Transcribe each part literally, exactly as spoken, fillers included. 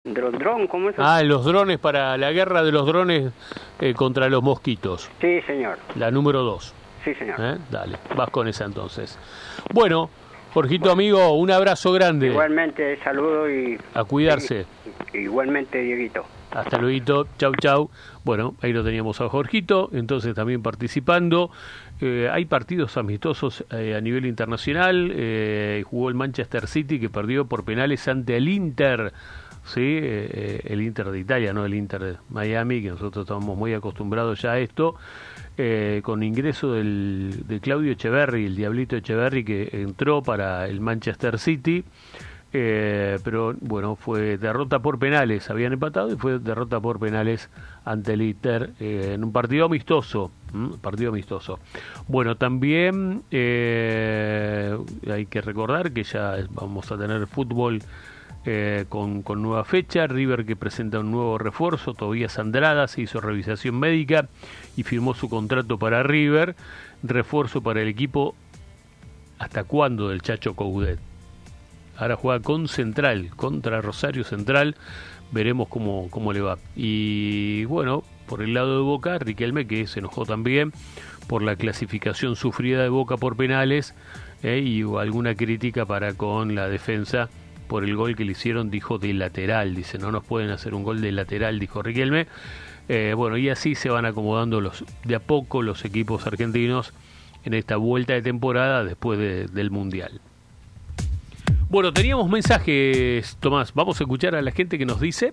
Dron, dron, ¿cómo es eso? Ah, los drones, para la guerra de los drones eh, contra los mosquitos. Sí, señor. La número dos. Sí, señor. ¿Eh? Dale, vas con esa entonces. Bueno, Jorgito, bueno, amigo, un abrazo grande. Igualmente, saludo y... A cuidarse. Y, igualmente, Dieguito. Hasta luego, chau, chau. Bueno, ahí lo teníamos a Jorgito, entonces también participando. Eh, hay partidos amistosos eh, a nivel internacional. Eh, jugó el Manchester City, que perdió por penales ante el Inter. Sí, eh, el Inter de Italia, no el Inter de Miami, que nosotros estamos muy acostumbrados ya a esto, eh, con ingreso del, de Claudio Echeverri, el Diablito Echeverri, que entró para el Manchester City, eh, pero bueno, fue derrota por penales, habían empatado y fue derrota por penales ante el Inter eh, en un partido amistoso, ¿m? partido amistoso. Bueno, también eh, hay que recordar que ya vamos a tener fútbol Eh, con, con nueva fecha. River, que presenta un nuevo refuerzo, Tobías Andrada, se hizo revisación médica y firmó su contrato para River. Refuerzo para el equipo, ¿hasta cuándo? Del Chacho Coudet. Ahora juega con Central, contra Rosario Central, veremos cómo, cómo le va. Y bueno, por el lado de Boca, Riquelme, que se enojó también por la clasificación sufrida de Boca por penales, eh, y alguna crítica para con la defensa por el gol que le hicieron, dijo, de lateral. Dice, no nos pueden hacer un gol de lateral, dijo Riquelme. Eh, bueno, y así se van acomodando los de a poco los equipos argentinos en esta vuelta de temporada después de, del Mundial. Bueno, teníamos mensajes, Tomás. Vamos a escuchar a la gente que nos dice.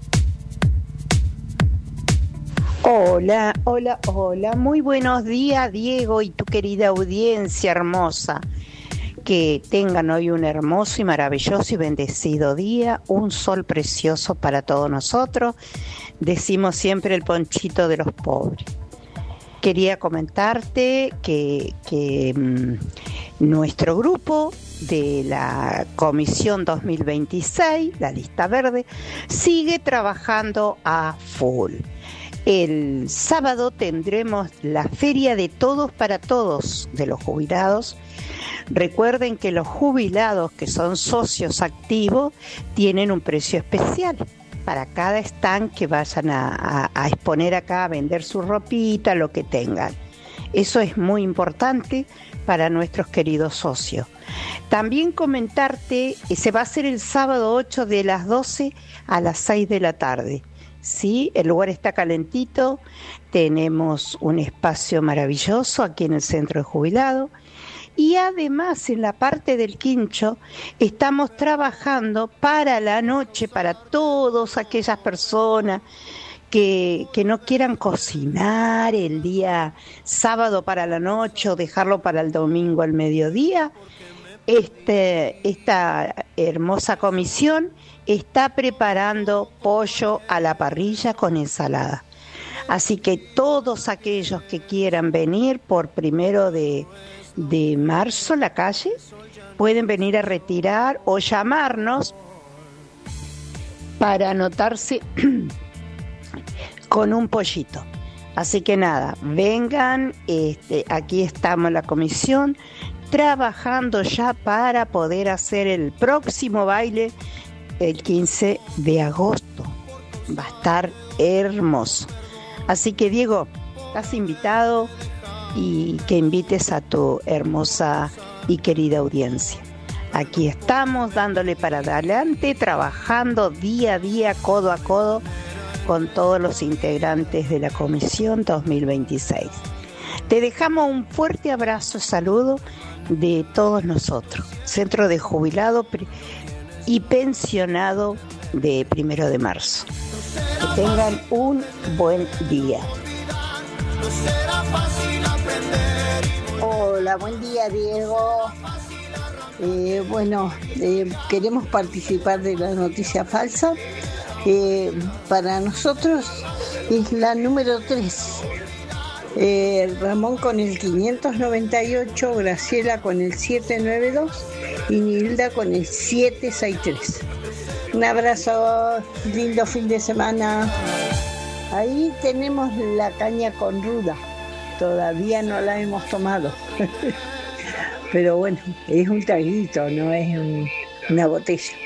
Hola, hola, hola. Muy buenos días, Diego, y tu querida audiencia hermosa. Que tengan hoy un hermoso y maravilloso y bendecido día, un sol precioso para todos nosotros. Decimos siempre el ponchito de los pobres. Quería comentarte que, que mmm, nuestro grupo de la Comisión dos mil veintiséis, la lista verde, sigue trabajando a full. El sábado tendremos la Feria de Todos para Todos de los jubilados. Recuerden que los jubilados que son socios activos tienen un precio especial para cada stand que vayan a, a, a exponer acá, a vender su ropita, lo que tengan. Eso es muy importante para nuestros queridos socios. También comentarte, se va a hacer el sábado ocho de las doce a las seis de la tarde. Sí, el lugar está calentito, tenemos un espacio maravilloso aquí en el Centro de Jubilados. Y además en la parte del quincho estamos trabajando para la noche, para todas aquellas personas que, que no quieran cocinar el día sábado para la noche o dejarlo para el domingo al mediodía. Este, esta hermosa comisión está preparando pollo a la parrilla con ensalada. Así que todos aquellos que quieran venir por primero de... de marzo la calle, pueden venir a retirar o llamarnos para anotarse con un pollito. Así que nada, vengan, este, aquí estamos la comisión trabajando ya para poder hacer el próximo baile el quince de agosto. Va a estar hermoso. Así que Diego, estás invitado y que invites a tu hermosa y querida audiencia. Aquí estamos dándole para adelante, trabajando día a día, codo a codo, con todos los integrantes de la Comisión dos mil veintiséis. Te dejamos un fuerte abrazo, saludo de todos nosotros, Centro de Jubilado y Pensionado de Primero de Marzo. Que tengan un buen día. Hola, buen día, Diego. Eh, bueno, eh, queremos participar de la noticia falsa. Eh, para nosotros es la número tres. Eh, Ramón con el quinientos noventa y ocho, Graciela con el setecientos noventa y dos y Nilda con el setecientos sesenta y tres. Un abrazo, lindo fin de semana. Ahí tenemos la caña con ruda. Todavía no la hemos tomado. Pero bueno, es un traguito, no es un, una botella.